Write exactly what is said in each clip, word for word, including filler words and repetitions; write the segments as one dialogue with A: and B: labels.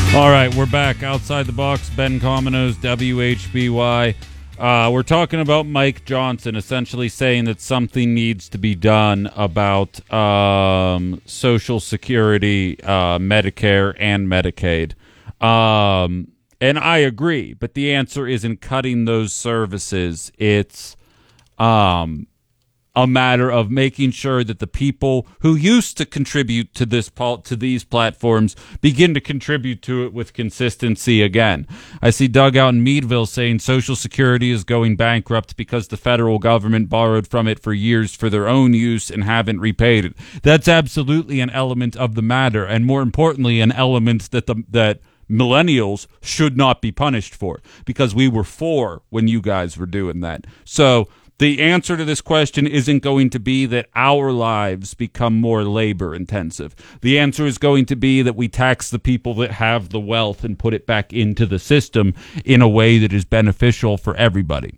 A: All right, we're back outside the box. Ben Cominos, W H B Y. Uh, we're talking about Mike Johnson essentially saying that something needs to be done about um, Social Security, uh, Medicare, and Medicaid. Um, and I agree, but the answer isn't cutting those services. It's um, a matter of making sure that the people who used to contribute to this to these platforms begin to contribute to it with consistency again. I see Doug out in Meadville saying Social Security is going bankrupt because the federal government borrowed from it for years for their own use and haven't repaid it. That's absolutely an element of the matter, and more importantly, an element that the that millennials should not be punished for, because we were four when you guys were doing that. So the answer to this question isn't going to be that our lives become more labor intensive. The answer is going to be that we tax the people that have the wealth and put it back into the system in a way that is beneficial for everybody.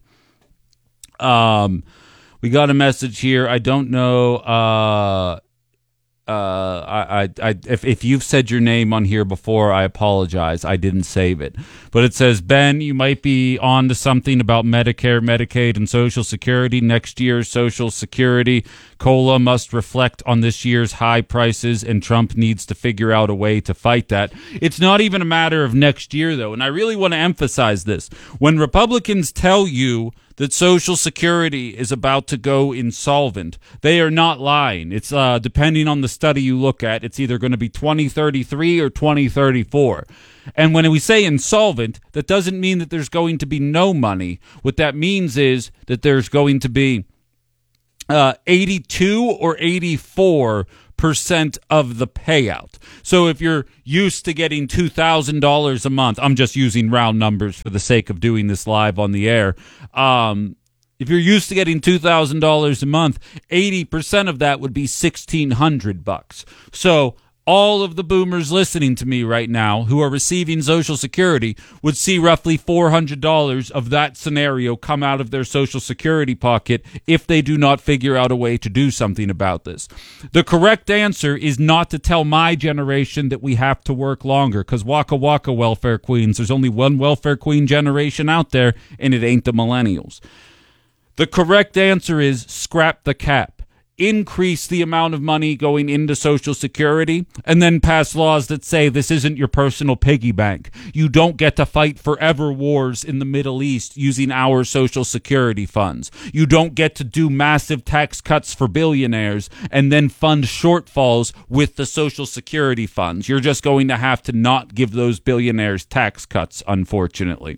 A: Um, we got a message here. I don't know. Uh, Uh, I, I, I, if, if you've said your name on here before, I apologize. I didn't save it. But it says, Ben, you might be on to something about Medicare, Medicaid, and Social Security. Next year's Social Security COLA must reflect on this year's high prices, and Trump needs to figure out a way to fight that. It's not even a matter of next year, though, and I really want to emphasize this. When Republicans tell you that Social Security is about to go insolvent, they are not lying. It's uh, depending on the study you look at, it's either going to be twenty thirty-three or twenty thirty-four. And when we say insolvent, that doesn't mean that there's going to be no money. What that means is that there's going to be uh, eighty-two or eighty-four percent of the payout. So if you're used to getting two thousand dollars a month, I'm just using round numbers for the sake of doing this live on the air. Um, if you're used to getting two thousand dollars a month, eighty percent of that would be sixteen hundred bucks. So all of the boomers listening to me right now who are receiving Social Security would see roughly four hundred dollars of that scenario come out of their Social Security pocket if they do not figure out a way to do something about this. The correct answer is not to tell my generation that we have to work longer, because waka waka welfare queens, there's only one welfare queen generation out there, and it ain't the millennials. The correct answer is scrap the cap. Increase the amount of money going into Social Security, and then pass laws that say this isn't your personal piggy bank. You don't get to fight forever wars in the Middle East using our Social Security funds. You don't get to do massive tax cuts for billionaires and then fund shortfalls with the Social Security funds. You're just going to have to not give those billionaires tax cuts, unfortunately.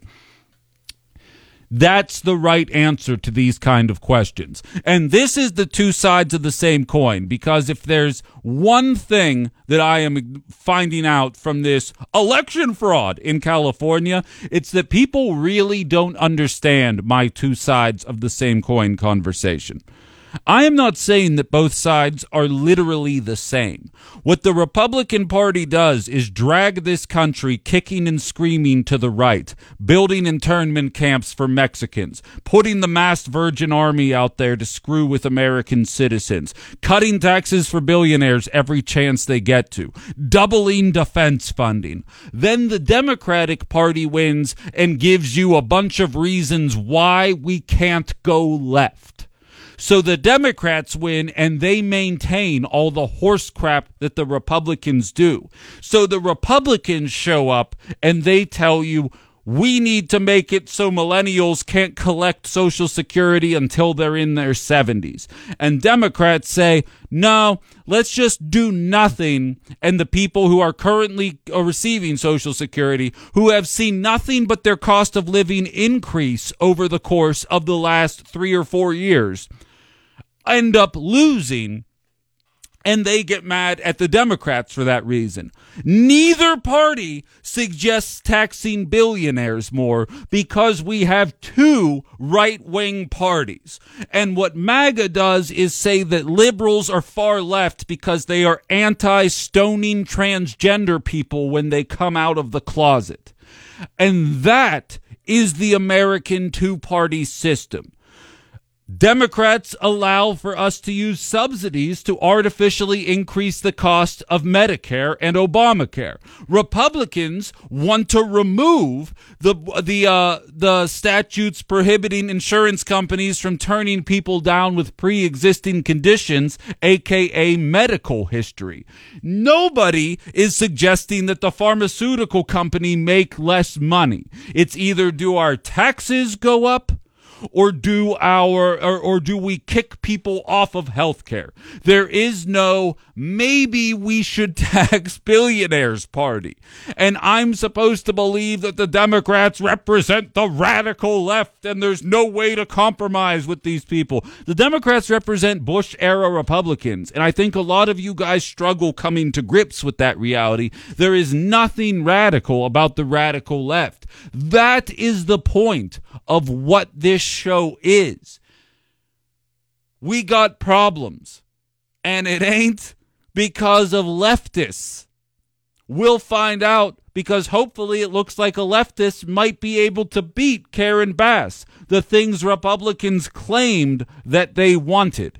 A: That's the right answer to these kind of questions. And this is the two sides of the same coin, because if there's one thing that I am finding out from this election fraud in California, it's that people really don't understand my two sides of the same coin conversation. I am not saying that both sides are literally the same. What the Republican Party does is drag this country kicking and screaming to the right, building internment camps for Mexicans, putting the masked Virgin Army out there to screw with American citizens, cutting taxes for billionaires every chance they get to, doubling defense funding. Then the Democratic Party wins and gives you a bunch of reasons why we can't go left. So the Democrats win, and they maintain all the horse crap that the Republicans do. So the Republicans show up, and they tell you, we need to make it so millennials can't collect Social Security until they're in their seventies. And Democrats say, no, let's just do nothing. And the people who are currently receiving Social Security, who have seen nothing but their cost of living increase over the course of the last three or four years, end up losing, and they get mad at the Democrats for that reason. Neither party suggests taxing billionaires more, because we have two right-wing parties. And what MAGA does is say that liberals are far left because they are anti-stoning transgender people when they come out of the closet. And that is the American two-party system. Democrats allow for us to use subsidies to artificially increase the cost of Medicare and Obamacare. Republicans want to remove the the uh, the statutes prohibiting insurance companies from turning people down with pre-existing conditions, aka medical history. Nobody is suggesting that the pharmaceutical company make less money. It's either do our taxes go up, or do our or, or do we kick people off of healthcare? There is no maybe we should tax billionaires party. And I'm supposed to believe that the Democrats represent the radical left and there's no way to compromise with these people. The Democrats represent Bush-era Republicans, and I think a lot of you guys struggle coming to grips with that reality. There is nothing radical about the radical left. That is the point of what this show is. We got problems, and it ain't because of leftists. We'll find out, because hopefully it looks like a leftist might be able to beat Karen Bass, the things Republicans claimed that they wanted.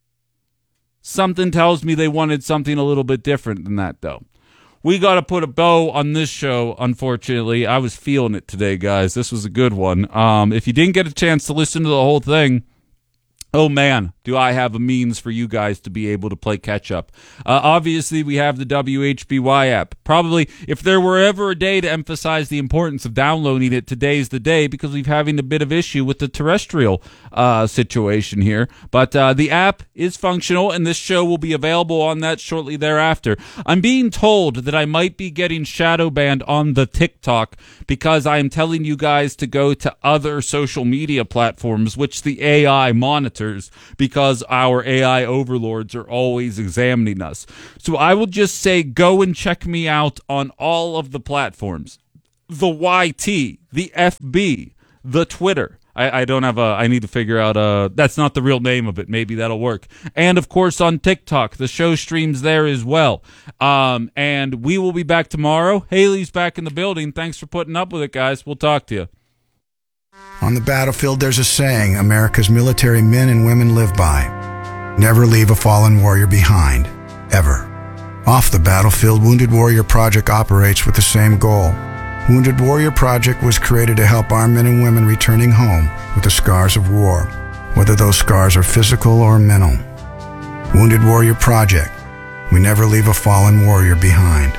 A: Something tells me they wanted something a little bit different than that, though. We got to put a bow on this show, unfortunately. I was feeling it today, guys. This was a good one. Um, if you didn't get a chance to listen to the whole thing, oh, man, do I have a means for you guys to be able to play catch-up. Uh, obviously, we have the W H B Y app. Probably, if there were ever a day to emphasize the importance of downloading it, today's the day, because we're having a bit of issue with the terrestrial uh, situation here. But uh, the app is functional, and this show will be available on that shortly thereafter. I'm being told that I might be getting shadow banned on the TikTok because I am telling you guys to go to other social media platforms, which the A I monitors, because our A I overlords are always examining us. So I will just say go and check me out on all of the platforms. The Y T, the F B, the Twitter. I, I don't have a, I need to figure out, uh, that's not the real name of it. Maybe that'll work. And of course on TikTok, the show streams there as well. Um, and we will be back tomorrow. Haley's back in the building. Thanks for putting up with it, guys. We'll talk to you.
B: On the battlefield, there's a saying America's military men and women live by. Never leave a fallen warrior behind, ever. Off the battlefield, Wounded Warrior Project operates with the same goal. Wounded Warrior Project was created to help our men and women returning home with the scars of war, whether those scars are physical or mental. Wounded Warrior Project. We never leave a fallen warrior behind,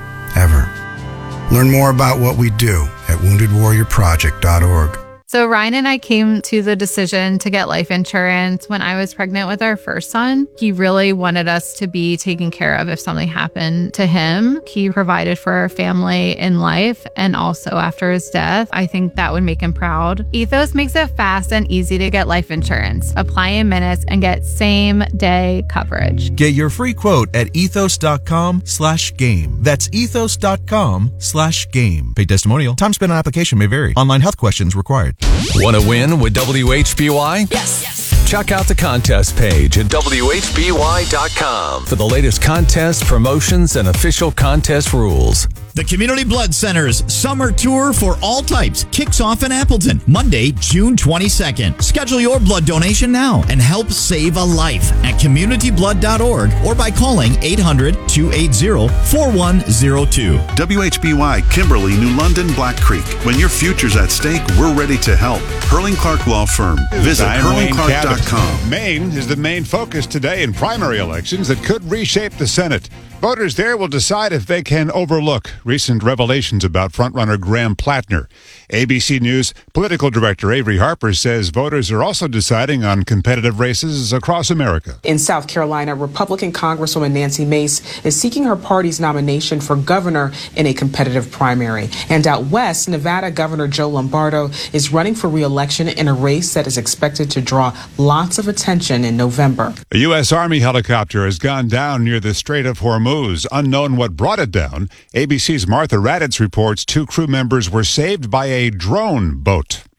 B: ever. Learn more about what we do at wounded warrior project dot org.
C: So Ryan and I came to the decision to get life insurance when I was pregnant with our first son. He really wanted us to be taken care of if something happened to him. He provided for our family in life and also after his death. I think that would make him proud. Ethos makes it fast and easy to get life insurance. Apply in minutes and get same day coverage.
D: Get your free quote at ethos.com slash game. That's ethos.com slash game. Paid testimonial. Time spent on application may vary. Online health questions required.
E: Want to win with W H B Y?
F: Yes. yes.
E: Check out the contest page at W H B Y dot com for the latest contests, promotions, and official contest rules.
F: The Community Blood Center's Summer Tour for All Types kicks off in Appleton Monday, June twenty-second. Schedule your blood donation now and help save a life at community blood dot org or by calling eight hundred, two eight zero, four one zero two.
G: W H B Y, Kimberly, New London, Black Creek. When your future's at stake, we're ready to help. Hurling Clark Law Firm. Visit hurling clark dot com.
H: Maine is the main focus today in primary elections that could reshape the Senate. Voters there will decide if they can overlook recent revelations about frontrunner Graham Plattner. A B C News political director Avery Harper says voters are also deciding on competitive races across America.
I: In South Carolina, Republican Congresswoman Nancy Mace is seeking her party's nomination for governor in a competitive primary. And out west, Nevada Governor Joe Lombardo is running for re-election in a race that is expected to draw lots of attention in November.
H: A U S Army helicopter has gone down near the Strait of Hormuz. Unknown what brought it down. A B C's Martha Raddatz reports two crew members were saved by a drone boat.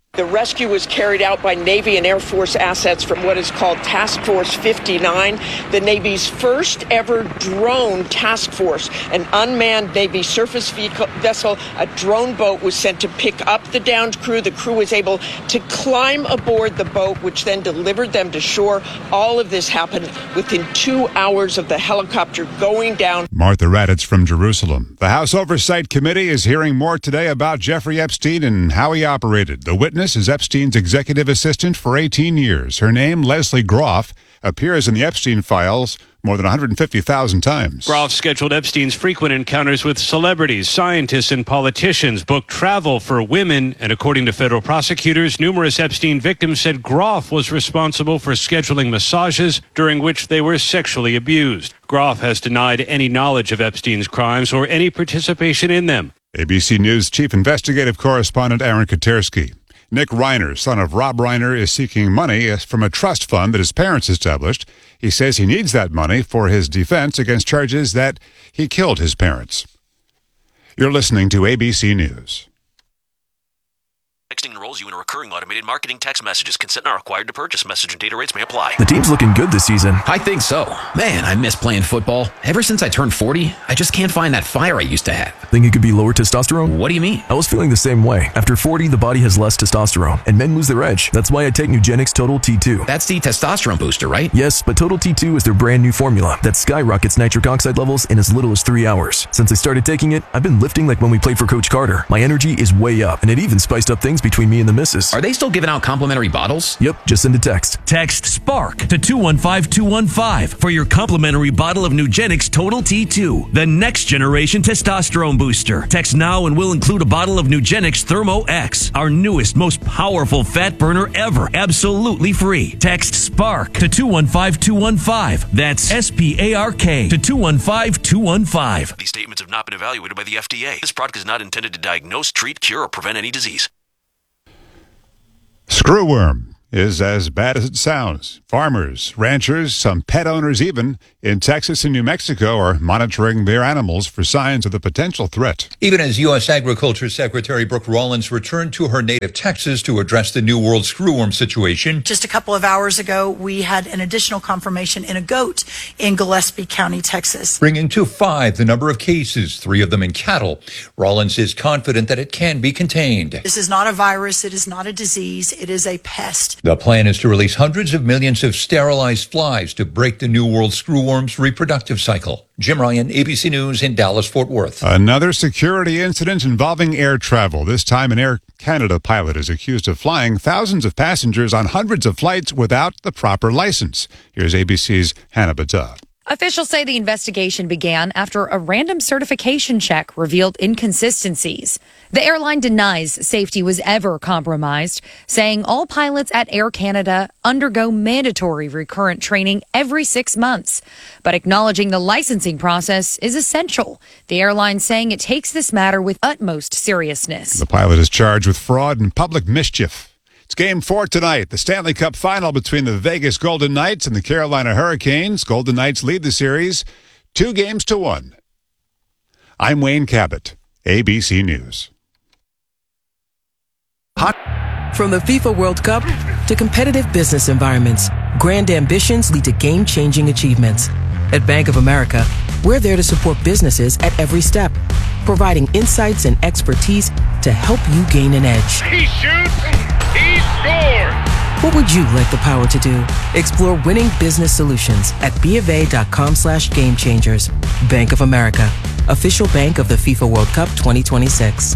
J: The rescue was carried out by Navy and Air Force assets from what is called Task Force fifty-nine, the Navy's first ever drone task force. An unmanned Navy surface vehicle, vessel, a drone boat, was sent to pick up the downed crew. The crew was able to climb aboard the boat, which then delivered them to shore. All of this happened within two hours of the helicopter going down.
H: Martha Raddatz from Jerusalem. The House Oversight Committee is hearing more today about Jeffrey Epstein and how he operated. The witness is Epstein's executive assistant for eighteen years. Her name, Leslie Groff, appears in the Epstein files more than one hundred fifty thousand times.
K: Groff scheduled Epstein's frequent encounters with celebrities, scientists, and politicians, booked travel for women, and according to federal prosecutors, numerous Epstein victims said Groff was responsible for scheduling massages during which they were sexually abused. Groff has denied any knowledge of Epstein's crimes or any participation in them.
H: A B C News chief investigative correspondent Aaron Katersky. Nick Reiner, son of Rob Reiner, is seeking money from a trust fund that his parents established. He says he needs that money for his defense against charges that he killed his parents. You're listening to A B C News.
L: Texting enrolls you in a recurring automated marketing text messages. Consent not required to purchase. Message and data rates may apply.
M: The team's looking good this season.
N: I think so. Man, I miss playing football. Ever since I turned forty, I just can't find that fire I used to have.
M: Think it could be lower testosterone?
N: What do you mean?
M: I was feeling the same way. After forty, the body has less testosterone, and men lose their edge. That's why I take Nugenix Total T two.
N: That's the testosterone booster, right?
M: Yes, but Total T two is their brand new formula that skyrockets nitric oxide levels in as little as three hours. Since I started taking it, I've been lifting like when we played for Coach Carter. My energy is way up, and it even spiced up things between me and the missus.
N: Are they still giving out complimentary bottles?
M: Yep, just send a text.
O: Text SPARK to two one five two one five for your complimentary bottle of Nugenix Total T two, the next generation testosterone booster. Text now and we'll include a bottle of Nugenix Thermo X, our newest, most powerful fat burner ever, absolutely free. Text SPARK to two one five two one five. That's S P A R K to two one five two one five.
L: These statements have not been evaluated by the F D A. This product is not intended to diagnose, treat, cure, or prevent any disease.
H: Screwworm is as bad as it sounds. Farmers, ranchers, some pet owners even, in Texas and New Mexico are monitoring their animals for signs of the potential threat.
P: Even as U S Agriculture Secretary Brooke Rollins returned to her native Texas to address the New World screwworm situation.
Q: Just a couple of hours ago, we had an additional confirmation in a goat in Gillespie County, Texas.
P: Bringing to five the number of cases, three of them in cattle. Rollins is confident that it can be contained.
Q: This is not a virus. It is not a disease. It is a pest.
P: The plan is to release hundreds of millions of sterilized flies to break the New World screwworm's reproductive cycle. Jim Ryan, A B C News in Dallas-Fort Worth.
H: Another security incident involving air travel. This time an Air Canada pilot is accused of flying thousands of passengers on hundreds of flights without the proper license. Here's A B C's Hannah Battah.
R: Officials say the investigation began after a random certification check revealed inconsistencies. The airline denies safety was ever compromised, saying all pilots at Air Canada undergo mandatory recurrent training every six months, but acknowledging the licensing process is essential. The airline saying it takes this matter with utmost seriousness.
H: The pilot is charged with fraud and public mischief. It's game four tonight, the Stanley Cup final between the Vegas Golden Knights and the Carolina Hurricanes. Golden Knights lead the series two games to one. I'm Wayne Cabot, A B C News.
S: From the FIFA World Cup to competitive business environments, grand ambitions lead to game-changing achievements. At Bank of America, we're there to support businesses at every step, providing insights and expertise to help you gain an edge.
T: He shoots, he scores!
S: What would you like the power to do? Explore winning business solutions at BofA.com slash game changers. Bank of America, official bank of the FIFA World Cup twenty twenty-six.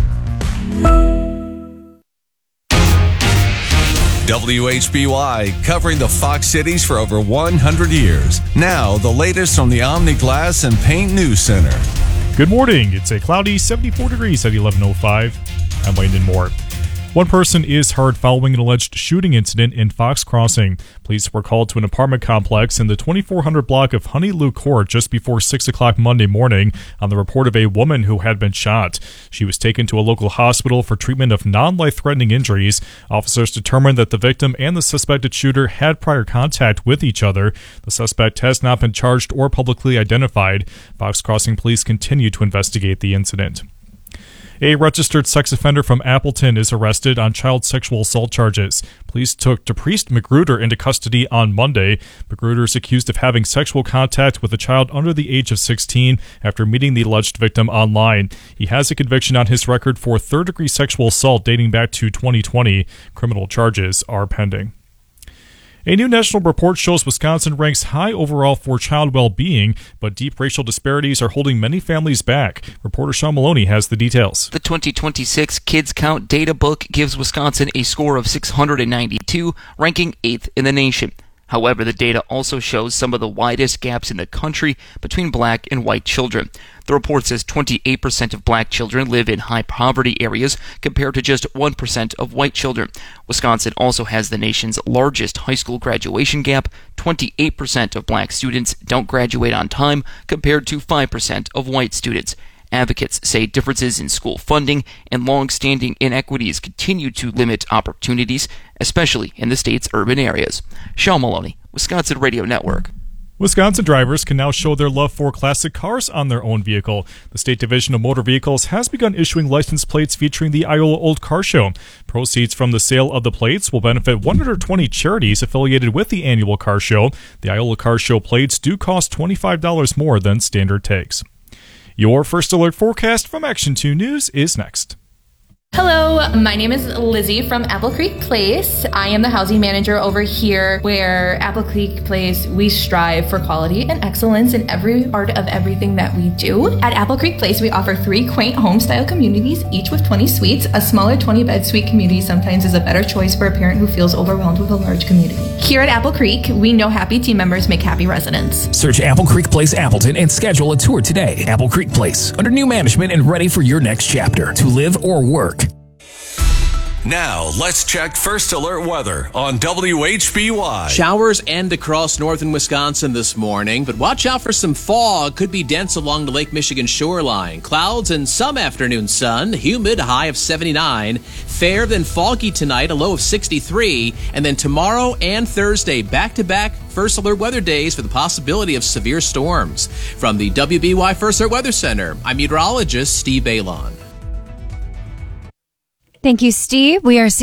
E: W H B Y, covering the Fox cities for over one hundred years. Now, the latest from the Omni Glass and Paint News Center.
U: Good morning. It's a cloudy seventy-four degrees at eleven oh five. I'm Landon Moore. One person is hurt following an alleged shooting incident in Fox Crossing. Police were called to an apartment complex in the twenty-four hundred block of Honeyloo Court just before six o'clock Monday morning on the report of a woman who had been shot. She was taken to a local hospital for treatment of non-life-threatening injuries. Officers determined that the victim and the suspected shooter had prior contact with each other. The suspect has not been charged or publicly identified. Fox Crossing police continue to investigate the incident. A registered sex offender from Appleton is arrested on child sexual assault charges. Police took DePriest Magruder into custody on Monday. Magruder is accused of having sexual contact with a child under the age of sixteen after meeting the alleged victim online. He has a conviction on his record for third-degree sexual assault dating back to twenty twenty. Criminal charges are pending. A new national report shows Wisconsin ranks high overall for child well-being, but deep racial disparities are holding many families back. Reporter Sean Maloney has the details.
A: The twenty twenty-six Kids Count Data Book gives Wisconsin a score of six hundred ninety-two, ranking eighth in the nation. However, the data also shows some of the widest gaps in the country between black and white children. The report says twenty-eight percent of black children live in high poverty areas compared to just one percent of white children. Wisconsin also has the nation's largest high school graduation gap. twenty-eight percent of black students don't graduate on time compared to five percent of white students. Advocates say differences in school funding and long-standing inequities continue to limit opportunities, especially in the state's urban areas. Sean Maloney, Wisconsin Radio Network.
U: Wisconsin drivers can now show their love for classic cars on their own vehicle. The State Division of Motor Vehicles has begun issuing license plates featuring the Iowa Old Car Show. Proceeds from the sale of the plates will benefit one hundred twenty charities affiliated with the annual car show. The Iowa Car Show plates do cost twenty-five dollars more than standard tags. Your First Alert forecast from Action two News is next.
V: Hello, my name is Lizzie from Apple Creek Place. I am the housing manager over here where Apple Creek Place, we strive for quality and excellence in every part of everything that we do. At Apple Creek Place, we offer three quaint home-style communities, each with twenty suites. A smaller twenty-bed suite community sometimes is a better choice for a parent who feels overwhelmed with a large community. Here at Apple Creek, we know happy team members make happy residents.
W: Search Apple Creek Place Appleton and schedule a tour today. Apple Creek Place, under new management and ready for your next chapter to live or work.
E: Now, let's check First Alert weather on W H B Y.
X: Showers end across northern Wisconsin this morning, but watch out for some fog. Could be dense along the Lake Michigan shoreline. Clouds and some afternoon sun. Humid, high of seventy-nine. Fair, then foggy tonight, a low of sixty-three. And then tomorrow and Thursday, back-to-back First Alert weather days for the possibility of severe storms. From the W B Y First Alert Weather Center, I'm meteorologist Steve Balon.
R: Thank you, Steve. We are